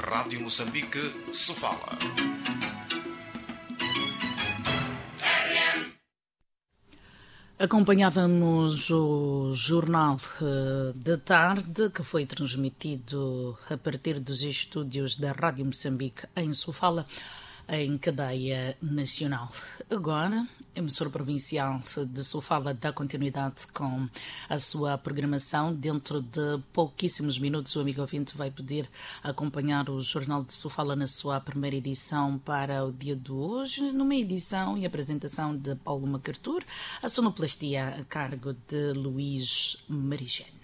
Rádio Moçambique, Sofala. Acompanhávamos o Jornal de Tarde, que foi transmitido a partir dos estúdios da Rádio Moçambique em Sofala, em cadeia nacional. Agora, a emissora provincial de Sofala dá continuidade com a sua programação. Dentro de pouquíssimos minutos, o amigo ouvinte vai poder acompanhar o Jornal de Sofala na sua primeira edição para o dia de hoje, numa edição e apresentação de Paulo MacArthur, a sonoplastia a cargo de Luís Marigene.